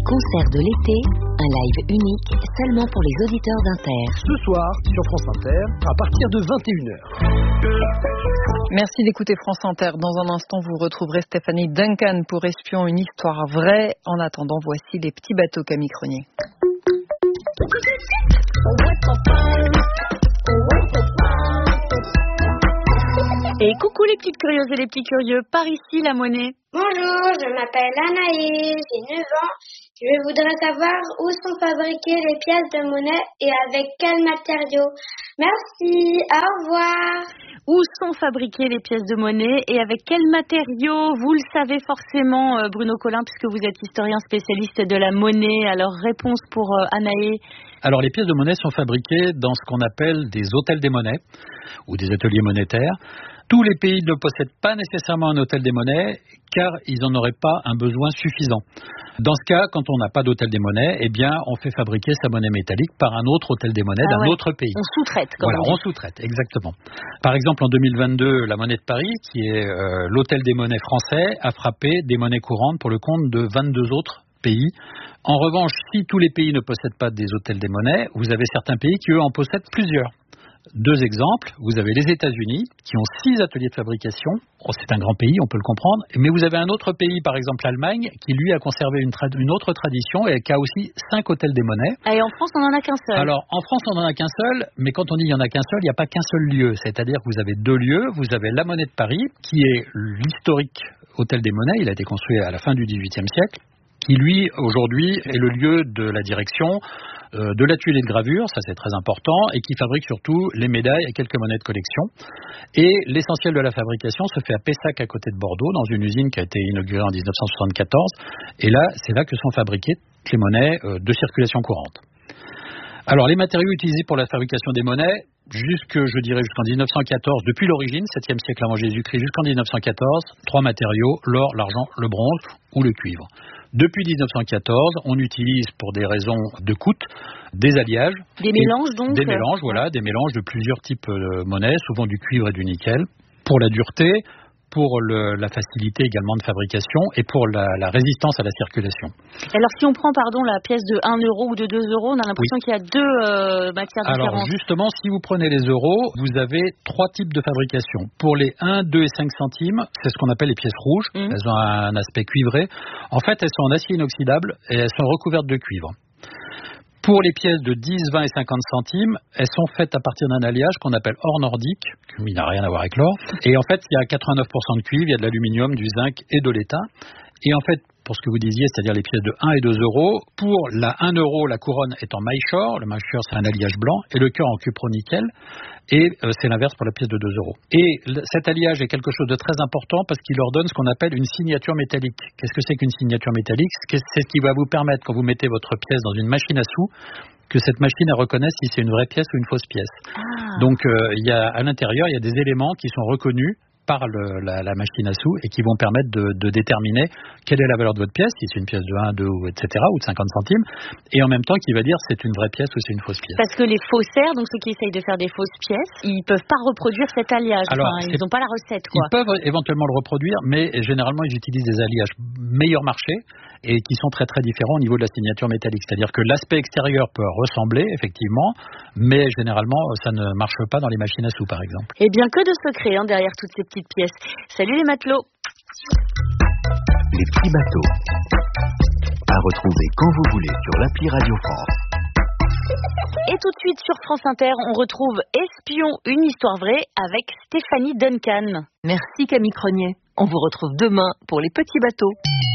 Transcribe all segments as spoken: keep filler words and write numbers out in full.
Concert de l'été, un live unique seulement pour les auditeurs d'Inter. Ce soir, sur France Inter, à partir de vingt et une heures. Merci d'écouter France Inter. Dans un instant, vous retrouverez Stéphanie Duncan pour Espion, une histoire vraie. En attendant, voici les petits bateaux Camille Cronier. Et coucou les petites curieuses et les petits curieux, par ici la monnaie. Bonjour, je m'appelle Anaïs, j'ai neuf ans. Je voudrais savoir où sont fabriquées les pièces de monnaie et avec quels matériaux. Merci, au revoir. Où sont fabriquées les pièces de monnaie et avec quels matériaux? Vous le savez forcément, Bruno Collin, puisque vous êtes historien spécialiste de la monnaie. Alors, réponse pour Anaïs. Alors, les pièces de monnaie sont fabriquées dans ce qu'on appelle des hôtels des monnaies ou des ateliers monétaires. Tous les pays ne possèdent pas nécessairement un hôtel des monnaies car ils n'en auraient pas un besoin suffisant. Dans ce cas, quand on n'a pas d'hôtel des monnaies, eh bien, on fait fabriquer sa monnaie métallique par un autre hôtel des monnaies ah d'un ouais. autre pays. On sous-traite. Quand voilà, même. on sous-traite, exactement. Par exemple, en deux mille vingt-deux, la monnaie de Paris, qui est euh, l'hôtel des monnaies français, a frappé des monnaies courantes pour le compte de vingt-deux autres pays. En revanche, si tous les pays ne possèdent pas des hôtels des monnaies, vous avez certains pays qui, eux, en possèdent plusieurs. Deux exemples, vous avez les États-Unis qui ont six ateliers de fabrication. Oh, c'est un grand pays, on peut le comprendre. Mais vous avez un autre pays, par exemple l'Allemagne, qui lui a conservé une, tra- une autre tradition et qui a aussi cinq hôtels des monnaies. Et en France, on n'en a qu'un seul. Alors, en France, on n'en a qu'un seul, mais quand on dit il n'y en a qu'un seul, il n'y a pas qu'un seul lieu. C'est-à-dire que vous avez deux lieux. Vous avez la Monnaie de Paris, qui est l'historique hôtel des monnaies. Il a été construit à la fin du dix-huitième siècle. Qui lui, aujourd'hui, est le lieu de la direction, euh, de l'atelier de gravure, ça c'est très important, et qui fabrique surtout les médailles et quelques monnaies de collection. Et l'essentiel de la fabrication se fait à Pessac, à côté de Bordeaux, dans une usine qui a été inaugurée en dix-neuf cent soixante-quatorze. Et là, c'est là que sont fabriquées toutes les monnaies euh, de circulation courante. Alors, les matériaux utilisés pour la fabrication des monnaies, jusque, je dirais, jusqu'en dix-neuf cent quatorze, depuis l'origine, septième siècle avant Jésus-Christ, jusqu'en dix-neuf cent quatorze, trois matériaux, l'or, l'argent, le bronze ou le cuivre. Depuis dix-neuf cent quatorze, on utilise pour des raisons de coût des alliages. Des mélanges donc Des mélanges, voilà, des mélanges de plusieurs types de monnaies, souvent du cuivre et du nickel, pour la dureté, pour le, la facilité également de fabrication et pour la, la résistance à la circulation. Alors si on prend pardon la pièce de un euro ou de deux euros, on a l'impression oui. qu'il y a deux euh, matières Alors, différentes. Alors justement, si vous prenez les euros, vous avez trois types de fabrication. Pour les un, deux et cinq centimes, c'est ce qu'on appelle les pièces rouges. Mmh. Elles ont un aspect cuivré. En fait, elles sont en acier inoxydable et elles sont recouvertes de cuivre. Pour les pièces de dix, vingt et cinquante centimes, elles sont faites à partir d'un alliage qu'on appelle or nordique, qui n'a rien à voir avec l'or. Et en fait, il y a quatre-vingt-neuf pour cent de cuivre, il y a de l'aluminium, du zinc et de l'étain. Et en fait, pour ce que vous disiez, c'est-à-dire les pièces de un et deux euros, pour la un euro, la couronne est en maillechort. Le maillechort, c'est un alliage blanc. Et le cœur en cupro-nickel. Et euh, c'est l'inverse pour la pièce de deux euros. Et l- cet alliage est quelque chose de très important parce qu'il leur donne ce qu'on appelle une signature métallique. Qu'est-ce que c'est qu'une signature métallique ? C'est ce qui va vous permettre, quand vous mettez votre pièce dans une machine à sous, que cette machine elle reconnaisse si c'est une vraie pièce ou une fausse pièce. Ah. Donc, euh, il y a, à l'intérieur, il y a des éléments qui sont reconnus par le, la, la machine à sous et qui vont permettre de, de déterminer quelle est la valeur de votre pièce, si c'est une pièce de un, deux, et cetera, ou de cinquante centimes, et en même temps qui va dire si c'est une vraie pièce ou c'est une fausse pièce. Parce que les faussaires, donc ceux qui essayent de faire des fausses pièces, ils peuvent pas reproduire cet alliage. Alors, enfin, ils n'ont pas la recette, quoi. Ils peuvent éventuellement le reproduire, mais généralement ils utilisent des alliages meilleur marché et qui sont très très différents au niveau de la signature métallique. C'est-à-dire que l'aspect extérieur peut ressembler, effectivement, mais généralement ça ne marche pas dans les machines à sous, par exemple. Eh bien, que de secrets hein, derrière toutes ces petites pièces. Salut les matelots. Les petits bateaux. À retrouver quand vous voulez sur l'appli Radio France. Et tout de suite sur France Inter, on retrouve Espion, une histoire vraie avec Stéphanie Duncan. Merci Camille Cronier. On vous retrouve demain pour les petits bateaux.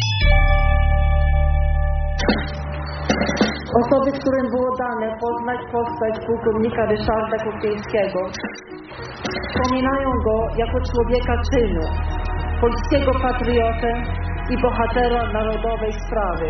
Osoby, którym było dane poznać postać pułkownika Ryszarda Kukieńskiego, wspominają go jako człowieka czynu, polskiego patriotę i bohatera narodowej sprawy.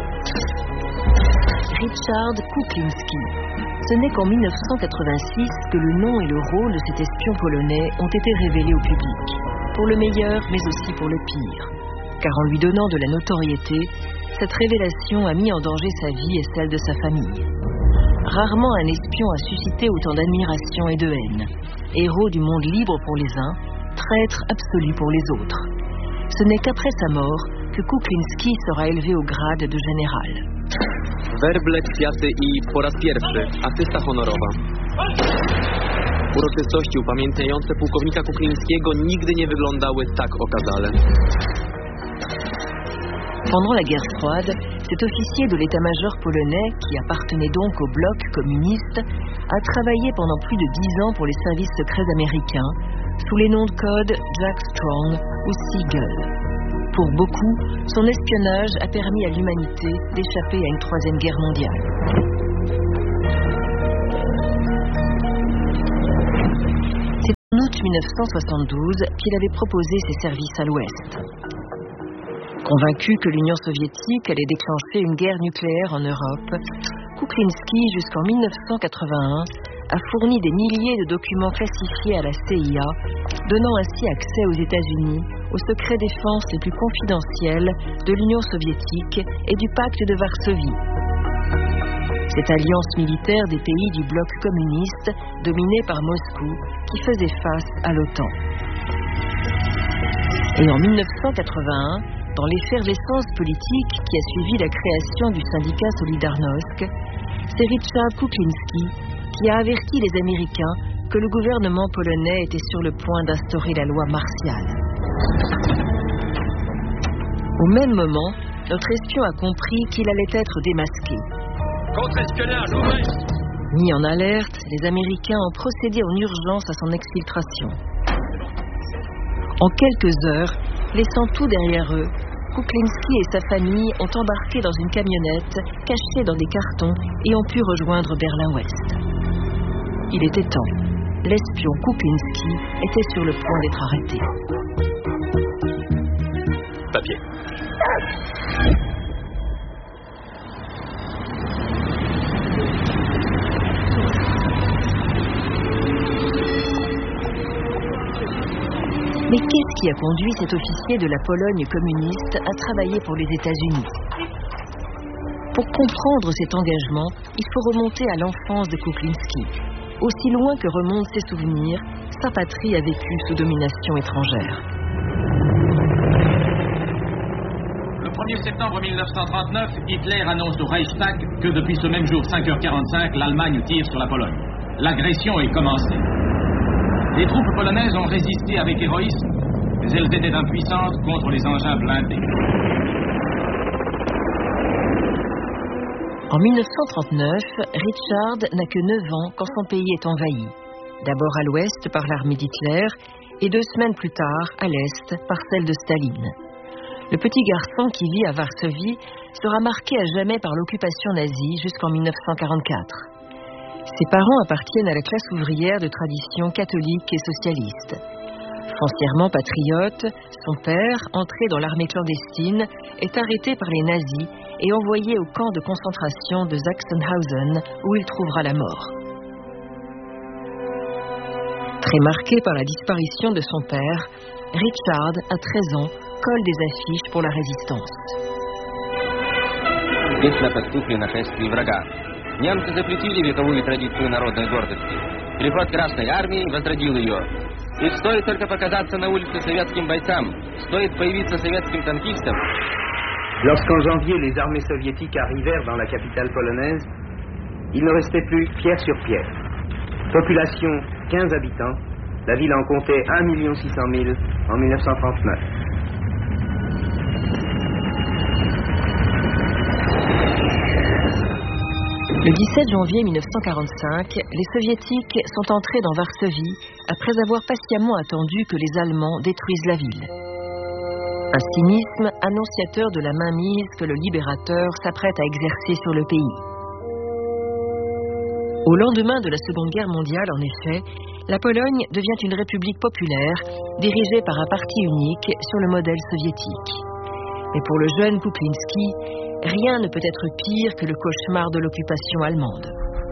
Richard Kuklinski. Ce n'est qu'en mille neuf cent quatre-vingt-six que le nom et le rôle de cet espion polonais ont été révélés au public. Pour le meilleur, mais aussi pour le pire. Car en lui donnant de la notoriété, cette révélation a mis en danger sa vie et celle de sa famille. Rarement un espion a suscité autant d'admiration et de haine. Héros du monde libre pour les uns, traître absolu pour les autres. Ce n'est qu'après sa mort que Kuklinski sera élevé au grade de général. werble, kwiaty i po raz pierwszy asysta honorowa. Uroczystości upamiętniające pułkownika Kuklińskiego nigdy nie wyglądały tak okazale. Pendant la guerre froide, cet officier de l'état-major polonais, qui appartenait donc au bloc communiste, a travaillé pendant plus de dix ans pour les services secrets américains, sous les noms de code Jack Strong ou Siegel. Pour beaucoup, son espionnage a permis à l'humanité d'échapper à une troisième guerre mondiale. C'est en août mille neuf cent soixante-douze qu'il avait proposé ses services à l'Ouest. Convaincu que l'Union soviétique allait déclencher une guerre nucléaire en Europe, Kuklinski, jusqu'en mille neuf cent quatre-vingt-un, a fourni des milliers de documents classifiés à la C I A, donnant ainsi accès aux États-Unis aux secrets défense les plus confidentiels de l'Union soviétique et du pacte de Varsovie. Cette alliance militaire des pays du bloc communiste, dominée par Moscou, qui faisait face à l'OTAN. Et en mille neuf cent quatre-vingt-un, dans l'effervescence politique qui a suivi la création du syndicat Solidarnosc, c'est Richard Kuklinski qui a averti les Américains que le gouvernement polonais était sur le point d'instaurer la loi martiale. Au même moment, notre espion a compris qu'il allait être démasqué. Contre-espionnage, ouvrez! Mis en alerte, les Américains ont procédé en urgence à son exfiltration. En quelques heures, laissant tout derrière eux, Kuklinski et sa famille ont embarqué dans une camionnette, cachée dans des cartons, et ont pu rejoindre Berlin-Ouest. Il était temps. L'espion Kuklinski était sur le point d'être arrêté. Papier. Mais qu'est-ce qui a conduit cet officier de la Pologne communiste à travailler pour les États-Unis? Pour comprendre cet engagement, il faut remonter à l'enfance de Kuklinski. Aussi loin que remontent ses souvenirs, sa patrie a vécu sous domination étrangère. Le premier septembre mille neuf cent trente-neuf, Hitler annonce au Reichstag que depuis ce même jour, cinq heures quarante-cinq, l'Allemagne tire sur la Pologne. L'agression est commencée. Les troupes polonaises ont résisté avec héroïsme, mais elles étaient impuissantes contre les engins blindés. En mille neuf cent trente-neuf, Richard n'a que neuf ans quand son pays est envahi. D'abord à l'ouest par l'armée d'Hitler et deux semaines plus tard à l'est par celle de Staline. Le petit garçon qui vit à Varsovie sera marqué à jamais par l'occupation nazie jusqu'en mille neuf cent quarante-quatre. Ses parents appartiennent à la classe ouvrière de tradition catholique et socialiste. Foncièrement patriote, son père, entré dans l'armée clandestine, est arrêté par les nazis et envoyé au camp de concentration de Sachsenhausen où il trouvera la mort. Très marqué par la disparition de son père, Richard, à treize ans, colle des affiches pour la résistance. Немцы запретили вековую традицию народной гордости. Приход Красной Армии возродил ее. И стоит только показаться на улице советским бойцам, стоит появиться советским танкистам. Lorsqu'en janvier les armées soviétiques arrivèrent dans la capitale polonaise, il ne restait plus pierre sur pierre. Population quinze habitants, la ville en comptait un million six cent mille en mille neuf cent trente-neuf. Le dix-sept janvier mille neuf cent quarante-cinq, les Soviétiques sont entrés dans Varsovie après avoir patiemment attendu que les Allemands détruisent la ville. Un cynisme annonciateur de la mainmise que le libérateur s'apprête à exercer sur le pays. Au lendemain de la Seconde Guerre mondiale, en effet, la Pologne devient une république populaire dirigée par un parti unique sur le modèle soviétique. Mais pour le jeune Kuklinski, rien ne peut être pire que le cauchemar de l'occupation allemande.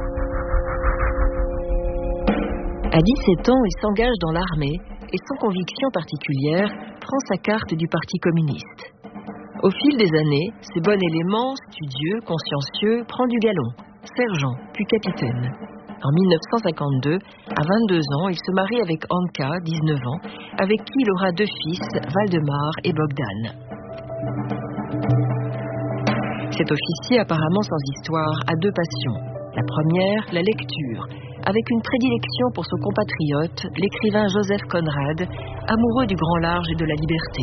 À dix-sept ans, il s'engage dans l'armée et sans conviction particulière, prend sa carte du Parti communiste. Au fil des années, ce bon élément, studieux, consciencieux, prend du galon, sergent, puis capitaine. En mille neuf cent cinquante-deux, à vingt-deux ans, il se marie avec Anka, dix-neuf ans, avec qui il aura deux fils, Valdemar et Bogdan. cet officier apparemment sans histoire a deux passions. La première, la lecture, avec une prédilection pour son compatriote, l'écrivain Joseph Conrad, amoureux du grand large et de la liberté.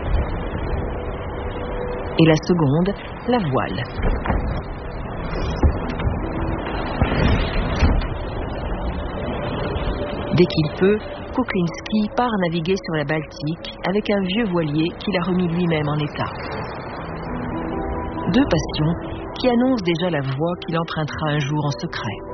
Et la seconde, la voile. Dès qu'il peut, Kuklinski part naviguer sur la Baltique avec un vieux voilier qu'il a remis lui-même en état. Deux passions qui annoncent déjà la voie qu'il empruntera un jour en secret.